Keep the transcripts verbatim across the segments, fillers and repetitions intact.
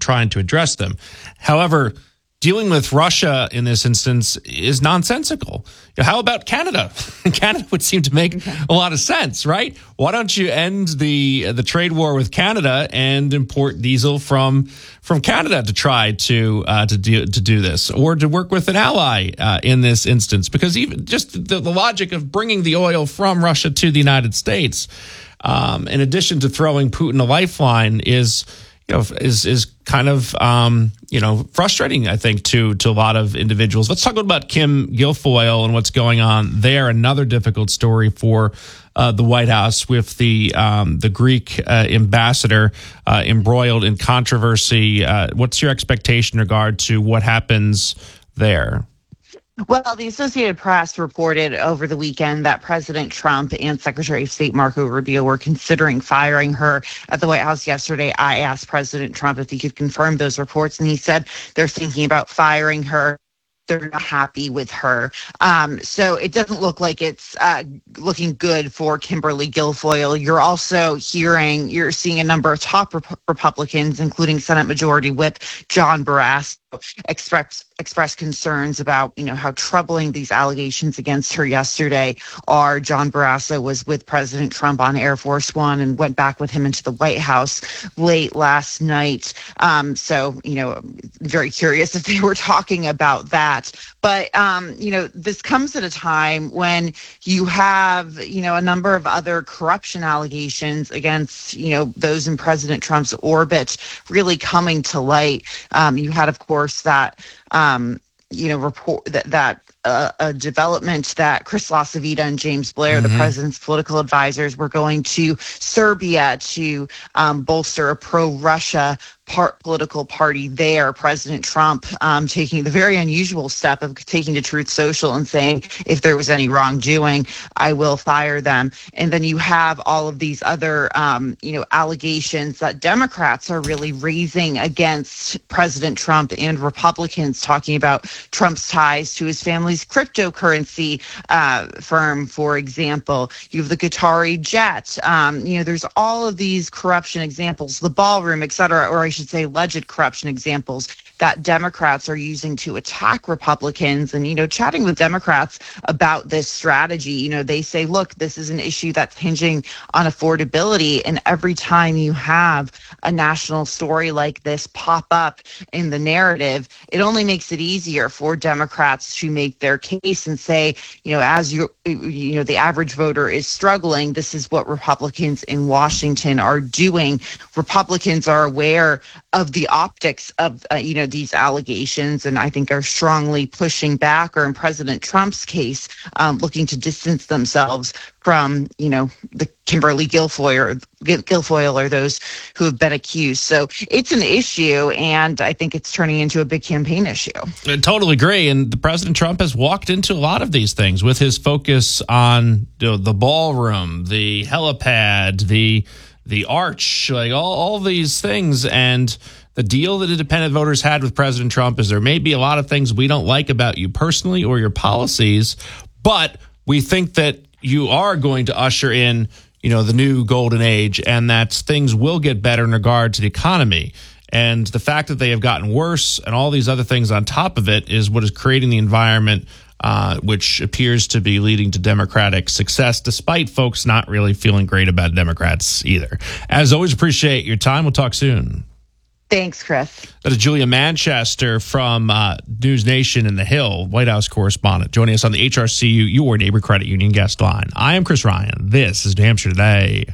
trying to address them. However, dealing with Russia in this instance is nonsensical. How about Canada? Canada would seem to make a lot of sense, right? Why don't you end the the trade war with Canada and import diesel from from Canada to try to uh, to do to do this, or to work with an ally uh, in this instance? Because even just the, the logic of bringing the oil from Russia to the United States, um, in addition to throwing Putin a lifeline, is you know, is is kind of um, you know frustrating, I think, to to a lot of individuals. Let's talk about Kim Guilfoyle and what's going on there. Another difficult story for uh, the White House, with the um, the Greek uh, ambassador uh, embroiled in controversy. Uh, what's your expectation in regard to what happens there? Well, the Associated Press reported over the weekend that President Trump and Secretary of State Marco Rubio were considering firing her. At the White House yesterday, I asked President Trump if he could confirm those reports, and he said they're thinking about firing her. They're not happy with her. Um, so it doesn't look like it's uh, looking good for Kimberly Guilfoyle. You're also hearing, you're seeing a number of top Rep- Republicans, including Senate Majority Whip John Barrasso, express express concerns about, you know, how troubling these allegations against her yesterday are. John Barrasso was with President Trump on Air Force One and went back with him into the White House late last night. Um, so, you know, very curious if they were talking about that. But, um, you know, this comes at a time when you have, you know, a number of other corruption allegations against, you know, those in President Trump's orbit really coming to light. Um, you had, of course, that, um, you know, report that, that uh, a development that Chris LaCivita and James Blair, mm-hmm. the president's political advisors, were going to Serbia to um, bolster a pro-Russia part political party there. President Trump um, taking the very unusual step of taking to Truth Social and saying, if there was any wrongdoing, I will fire them. And then you have all of these other, um, you know, allegations that Democrats are really raising against President Trump, and Republicans talking about Trump's ties to his family's cryptocurrency uh, firm, for example. You have the Qatari jet. Um, you know, there's all of these corruption examples, the ballroom, et cetera, or I should say alleged corruption examples that Democrats are using to attack Republicans. And, you know, chatting with Democrats about this strategy, you know, they say, look, this is an issue that's hinging on affordability. And every time you have a national story like this pop up in the narrative, it only makes it easier for Democrats to make their case and say, you know, as you, you know, the average voter is struggling, this is what Republicans in Washington are doing. Republicans are aware of the optics of, uh, you know, these allegations, and I think are strongly pushing back, or in President Trump's case, um, looking to distance themselves from, you know, the Kimberly Guilfoyle, Guilfoyle or those who have been accused. So it's an issue, and I think it's turning into a big campaign issue. I totally agree. And the President Trump has walked into a lot of these things with his focus on, you know, the ballroom, the helipad, the the arch, like all, all these things. And the deal that independent voters had with President Trump is there may be a lot of things we don't like about you personally or your policies, but we think that you are going to usher in, you know, the new golden age, and that things will get better in regard to the economy. And the fact that they have gotten worse and all these other things on top of it is what is creating the environment uh, which appears to be leading to Democratic success, despite folks not really feeling great about Democrats either. As always, appreciate your time. We'll talk soon. Thanks, Chris. That is Julia Manchester from uh, News Nation and The Hill, White House correspondent, joining us on the H R C U, your neighbor credit union guest line. I am Chris Ryan. This is New Hampshire Today.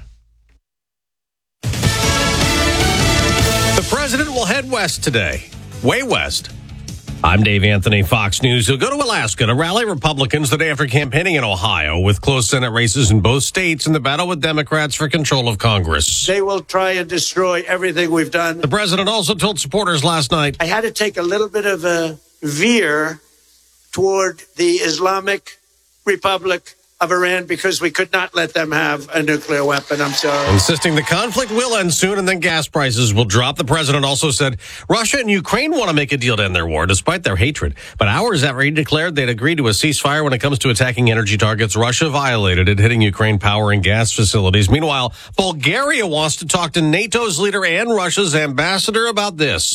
The president will head west today, way west. I'm Dave Anthony, Fox News. He'll go to Alaska to rally Republicans the day after campaigning in Ohio, with close Senate races in both states and the battle with Democrats for control of Congress. They will try and destroy everything we've done. The president also told supporters last night, I had to take a little bit of a veer toward the Islamic Republic of Iran because we could not let them have a nuclear weapon. I'm sorry. Insisting the conflict will end soon and then gas prices will drop. The president also said Russia and Ukraine want to make a deal to end their war despite their hatred. But hours after he declared they'd agreed to a ceasefire when it comes to attacking energy targets, Russia violated it, hitting Ukraine power and gas facilities. Meanwhile, Bulgaria wants to talk to NATO's leader and Russia's ambassador about this.